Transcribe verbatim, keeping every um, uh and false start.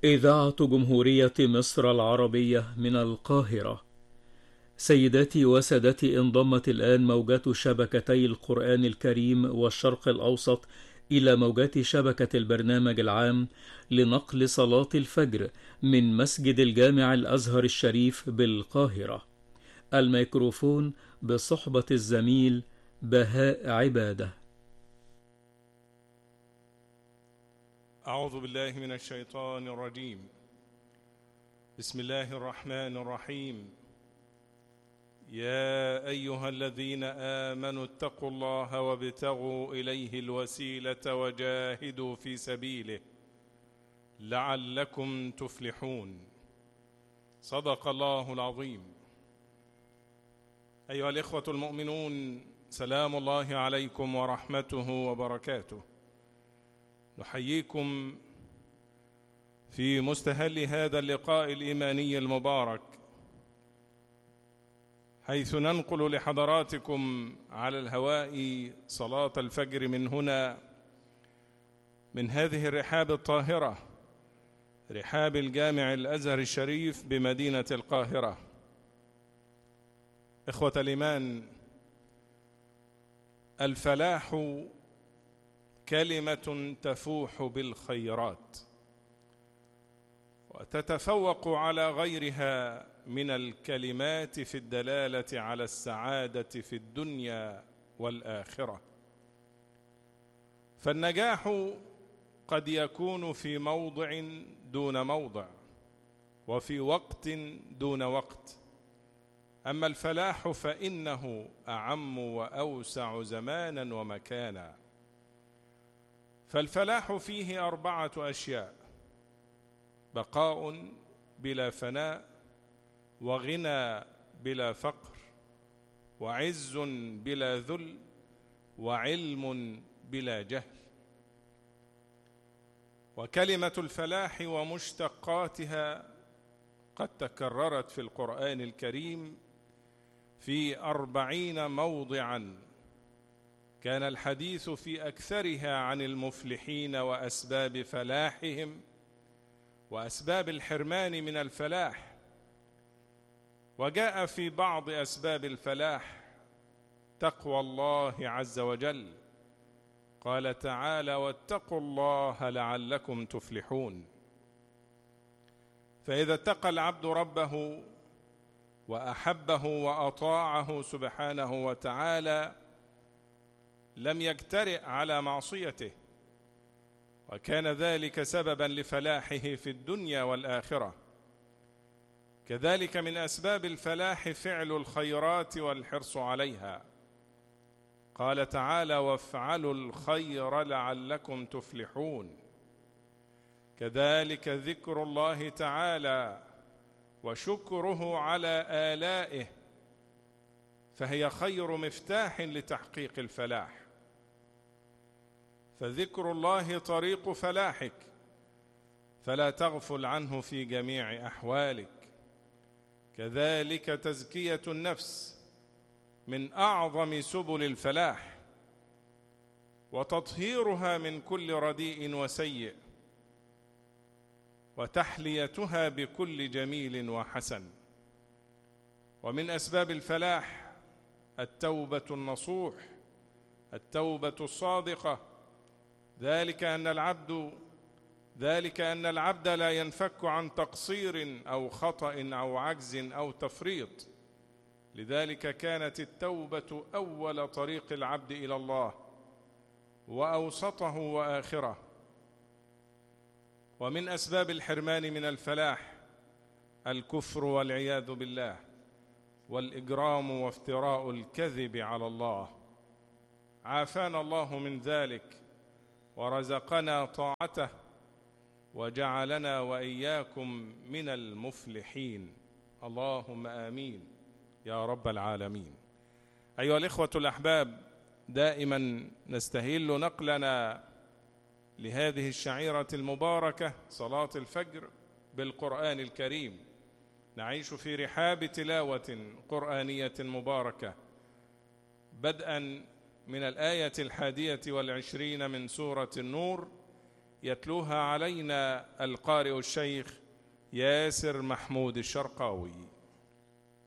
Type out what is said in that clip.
إذاعة جمهورية مصر العربية من القاهرة. سيداتي وسادتي، انضمت الآن موجات شبكتي القرآن الكريم والشرق الأوسط إلى موجات شبكة البرنامج العام لنقل صلاة الفجر من مسجد الجامع الأزهر الشريف بالقاهرة. الميكروفون بصحبة الزميل بهاء عبادة. أعوذ بالله من الشيطان الرجيم. بسم الله الرحمن الرحيم. يا أيها الذين آمنوا اتقوا الله وابتغوا إليه الوسيلة وجاهدوا في سبيله لعلكم تفلحون. صدق الله العظيم. أيها الإخوة المؤمنون، سلام الله عليكم ورحمته وبركاته. نحييكم في مستهل هذا اللقاء الإيماني المبارك، حيث ننقل لحضراتكم على الهواء صلاة الفجر من هنا، من هذه الرحاب الطاهرة، رحاب الجامع الأزهر الشريف بمدينة القاهرة. إخوة الإيمان، الفلاح كلمة تفوح بالخيرات وتتفوق على غيرها من الكلمات في الدلالة على السعادة في الدنيا والآخرة. فالنجاح قد يكون في موضع دون موضع، وفي وقت دون وقت، أما الفلاح فإنه أعم وأوسع زمانا ومكانا. فالفلاح فيه أربعة أشياء: بقاء بلا فناء، وغنى بلا فقر، وعز بلا ذل، وعلم بلا جهل. وكلمة الفلاح ومشتقاتها قد تكررت في القرآن الكريم في أربعين موضعا، كان الحديث في أكثرها عن المفلحين وأسباب فلاحهم وأسباب الحرمان من الفلاح. وجاء في بعض أسباب الفلاح تقوى الله عز وجل، قال تعالى: واتقوا الله لعلكم تفلحون. فإذا اتقى العبد ربه وأحبه وأطاعه سبحانه وتعالى لم يجترئ على معصيته، وكان ذلك سببا لفلاحه في الدنيا والآخرة. كذلك من أسباب الفلاح فعل الخيرات والحرص عليها، قال تعالى: وافعلوا الخير لعلكم تفلحون. كذلك ذكر الله تعالى وشكره على آلائه، فهي خير مفتاح لتحقيق الفلاح. فذكر الله طريق فلاحك، فلا تغفل عنه في جميع أحوالك. كذلك تزكية النفس من أعظم سبل الفلاح، وتطهيرها من كل رديء وسيء، وتحليتها بكل جميل وحسن. ومن أسباب الفلاح التوبة النصوح، التوبة الصادقة. ذلك أن العبد ذلك أن العبد لا ينفك عن تقصير أو خطأ أو عجز أو تفريط. لذلك كانت التوبة أول طريق العبد إلى الله، وأوسطه وآخره. ومن أسباب الحرمان من الفلاح الكفر والعياذ بالله، والإجرام وافتراء الكذب على الله. عافانا الله من ذلك ورزقنا طاعته، وجعلنا وإياكم من المفلحين. اللهم آمين يا رب العالمين. أيها الإخوة الأحباب، دائما نستهل نقلنا لهذه الشعيرة المباركة صلاة الفجر بالقرآن الكريم. نعيش في رحاب تلاوة قرآنية مباركة، بدءا من الآية الحادية والعشرين من سورة النور يتلوها علينا القارئ الشيخ ياسر محمود الشرقاوي.